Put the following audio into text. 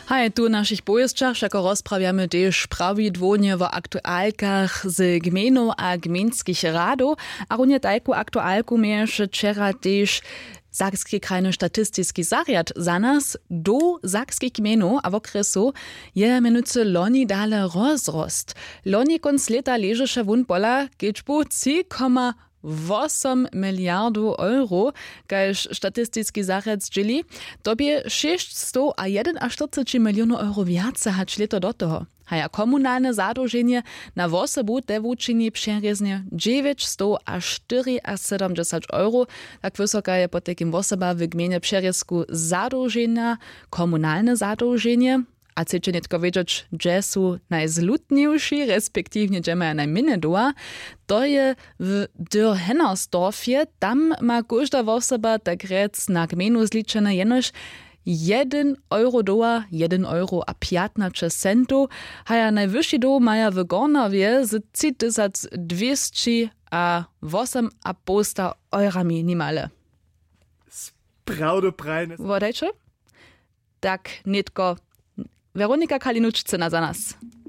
Hej, tu v našich pojezčach všako rozprawiamy też prawidłonie w aktualkach z gminów a gminskich radów, a równie taką aktualku miesz wczoraj też Sakski krajny statystyczny zariad za nas do sakskich gminów a w okresu je minuty loni dale rozrost. Loni konc leta leżysze wun pola liczbu 3,8 miliardów euro, kaž statystyczny zariad zdzieli, tobie 641 milionów euro więcej hać leto do toho. A komunalne zadłużenie na osobu te wúčinni přerjezne 974 euro. Tak wysoka je po takim osoba w gminie přerjezku zadłużenia, komunalne zadłużenie. A chcecie nie tylko wiedzieć, gdzie są najzlutniejsi, respektywnie gdzie mają najmniej doła, to je w Dürhennersdorfie. Tam ma każda osoba tak rec na gminu zliczone jenoż 1 euro doła, 1 euro a 15 centów, a najwyższy doł maja w Gornowie z 3200 a 8,5 eurami nimale. Spraudeprajne. Wodajcie? Tak, nitko. Weronika Kalinuczcyna za nas.